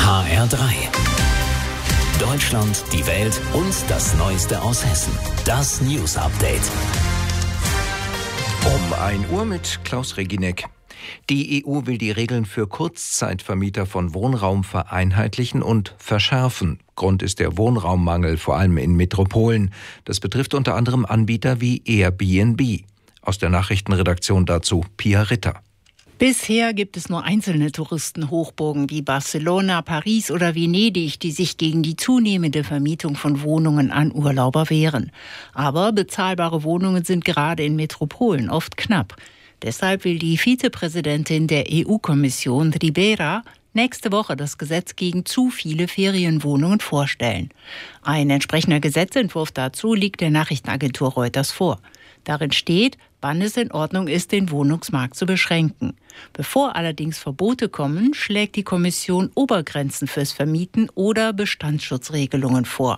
HR3. Deutschland, die Welt und das Neueste aus Hessen. Das News Update. Um 1 Uhr mit Klaus Reginek. Die EU will die Regeln für Kurzzeitvermieter von Wohnraum vereinheitlichen und verschärfen. Grund ist der Wohnraummangel, vor allem in Metropolen. Das betrifft unter anderem Anbieter wie Airbnb. Aus der Nachrichtenredaktion dazu Pia Ritter. Bisher gibt es nur einzelne Touristenhochburgen wie Barcelona, Paris oder Venedig, die sich gegen die zunehmende Vermietung von Wohnungen an Urlauber wehren. Aber bezahlbare Wohnungen sind gerade in Metropolen oft knapp. Deshalb will die Vizepräsidentin der EU-Kommission, Ribera, nächste Woche das Gesetz gegen zu viele Ferienwohnungen vorstellen. Ein entsprechender Gesetzentwurf dazu liegt der Nachrichtenagentur Reuters vor. Darin steht, wann es in Ordnung ist, den Wohnungsmarkt zu beschränken. Bevor allerdings Verbote kommen, schlägt die Kommission Obergrenzen fürs Vermieten oder Bestandsschutzregelungen vor.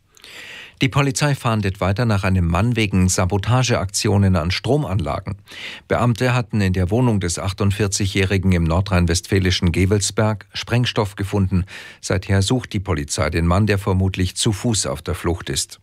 Die Polizei fahndet weiter nach einem Mann wegen Sabotageaktionen an Stromanlagen. Beamte hatten in der Wohnung des 48-Jährigen im nordrhein-westfälischen Gevelsberg Sprengstoff gefunden. Seither sucht die Polizei den Mann, der vermutlich zu Fuß auf der Flucht ist.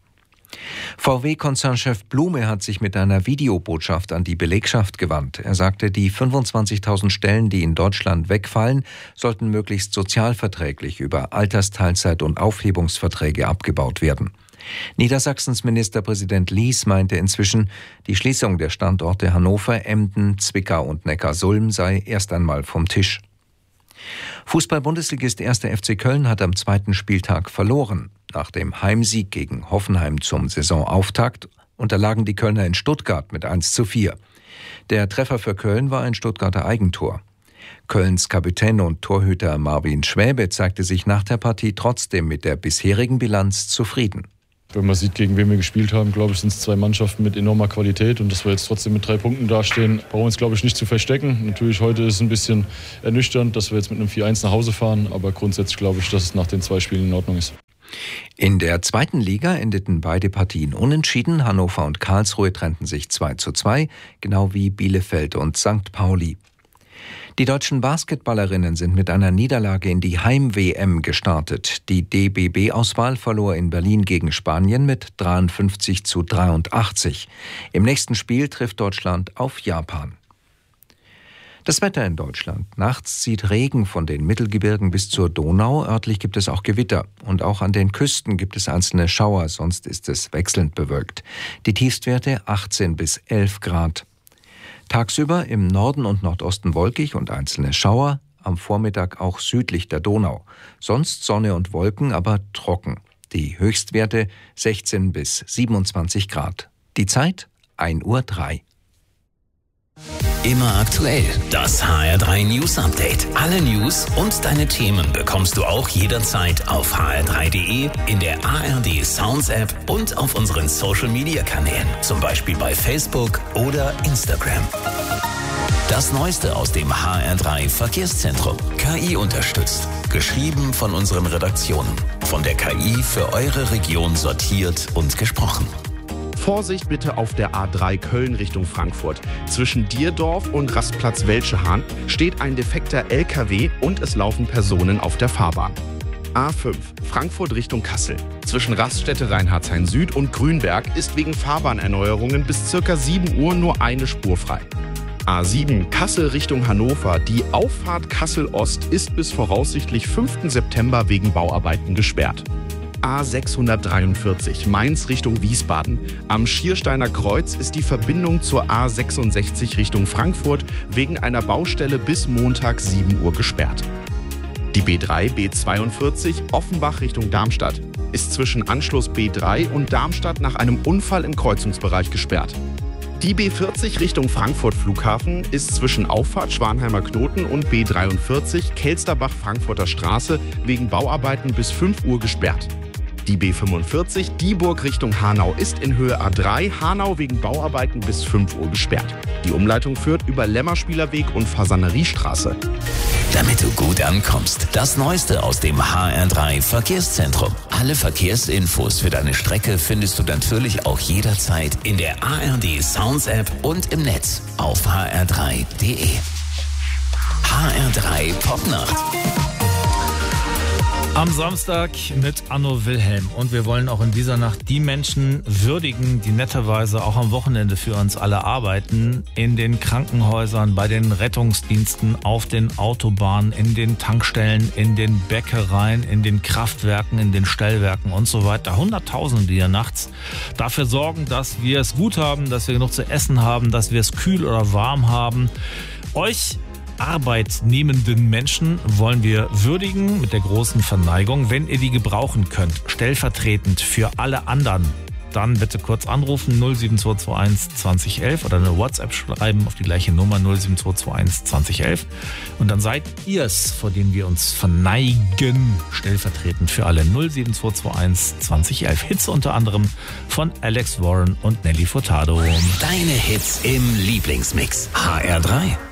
VW-Konzernchef Blume hat sich mit einer Videobotschaft an die Belegschaft gewandt. Er sagte, die 25.000 Stellen, die in Deutschland wegfallen, sollten möglichst sozialverträglich über Altersteilzeit- und Aufhebungsverträge abgebaut werden. Niedersachsens Ministerpräsident Lies meinte inzwischen, die Schließung der Standorte Hannover, Emden, Zwickau und Neckarsulm sei erst einmal vom Tisch. Fußball-Bundesligist 1. FC Köln hat am 2. Spieltag verloren. Nach dem Heimsieg gegen Hoffenheim zum Saisonauftakt unterlagen die Kölner in Stuttgart mit 1:4. Der Treffer für Köln war ein Stuttgarter Eigentor. Kölns Kapitän und Torhüter Marvin Schwäbe zeigte sich nach der Partie trotzdem mit der bisherigen Bilanz zufrieden. Wenn man sieht, gegen wen wir gespielt haben, glaube ich, sind es 2 Mannschaften mit enormer Qualität. Und dass wir jetzt trotzdem mit 3 Punkten dastehen, brauchen wir uns, glaube ich, nicht zu verstecken. Natürlich, heute ist es ein bisschen ernüchternd, dass wir jetzt mit einem 4:1 nach Hause fahren. Aber grundsätzlich glaube ich, dass es nach den 2 Spielen in Ordnung ist. In der 2. Liga endeten beide Partien unentschieden. Hannover und Karlsruhe trennten sich 2:2, genau wie Bielefeld und St. Pauli. Die deutschen Basketballerinnen sind mit einer Niederlage in die Heim-WM gestartet. Die DBB-Auswahl verlor in Berlin gegen Spanien mit 53:83. Im nächsten Spiel trifft Deutschland auf Japan. Das Wetter in Deutschland. Nachts zieht Regen von den Mittelgebirgen bis zur Donau. Örtlich gibt es auch Gewitter. Und auch an den Küsten gibt es einzelne Schauer, sonst ist es wechselnd bewölkt. Die Tiefstwerte 18 bis 11 Grad. Tagsüber im Norden und Nordosten wolkig und einzelne Schauer, am Vormittag auch südlich der Donau. Sonst Sonne und Wolken, aber trocken. Die Höchstwerte 16 bis 27 Grad. Die Zeit 1:03 Uhr. Immer aktuell. Das HR3 News Update. Alle News und deine Themen bekommst du auch jederzeit auf hr3.de, in der ARD Sounds App und auf unseren Social Media Kanälen. Zum Beispiel bei Facebook oder Instagram. Das Neueste aus dem HR3 Verkehrszentrum. KI unterstützt. Geschrieben von unseren Redaktionen. Von der KI für eure Region sortiert und gesprochen. Vorsicht bitte auf der A3 Köln Richtung Frankfurt. Zwischen Dierdorf und Rastplatz Welschehahn steht ein defekter LKW und es laufen Personen auf der Fahrbahn. A5 Frankfurt Richtung Kassel. Zwischen Raststätte Reinhardtshain Süd und Grünberg ist wegen Fahrbahnerneuerungen bis ca. 7 Uhr nur eine Spur frei. A7 Kassel Richtung Hannover. Die Auffahrt Kassel Ost ist bis voraussichtlich 5. September wegen Bauarbeiten gesperrt. A643 Mainz Richtung Wiesbaden. Am Schiersteiner Kreuz ist die Verbindung zur A66 Richtung Frankfurt wegen einer Baustelle bis Montag 7 Uhr gesperrt. Die B3 B42 Offenbach Richtung Darmstadt ist zwischen Anschluss B3 und Darmstadt nach einem Unfall im Kreuzungsbereich gesperrt. Die B40 Richtung Frankfurt Flughafen ist zwischen Auffahrt Schwanheimer Knoten und B43 Kelsterbach-Frankfurter Straße wegen Bauarbeiten bis 5 Uhr gesperrt. Die B45 Dieburg Richtung Hanau ist in Höhe A3 Hanau wegen Bauarbeiten bis 5 Uhr gesperrt. Die Umleitung führt über Lämmerspielerweg und Fasaneriestraße. Damit du gut ankommst, das Neueste aus dem HR3 Verkehrszentrum. Alle Verkehrsinfos für deine Strecke findest du natürlich auch jederzeit in der ARD Sounds App und im Netz auf hr3.de. HR3 Popnacht. Am Samstag mit Anno Wilhelm. Und wir wollen auch in dieser Nacht die Menschen würdigen, die netterweise auch am Wochenende für uns alle arbeiten. In den Krankenhäusern, bei den Rettungsdiensten, auf den Autobahnen, in den Tankstellen, in den Bäckereien, in den Kraftwerken, in den Stellwerken und so weiter. Hunderttausende, die hier nachts dafür sorgen, dass wir es gut haben, dass wir genug zu essen haben, dass wir es kühl oder warm haben. Euch arbeitnehmenden Menschen wollen wir würdigen mit der großen Verneigung. Wenn ihr die gebrauchen könnt, stellvertretend für alle anderen, dann bitte kurz anrufen 07221 2011 oder eine WhatsApp schreiben auf die gleiche Nummer 07221 2011 und dann seid ihr es, vor dem wir uns verneigen, stellvertretend für alle 07221 2011. Hits unter anderem von Alex Warren und Nelly Furtado. Deine Hits im Lieblingsmix. HR3.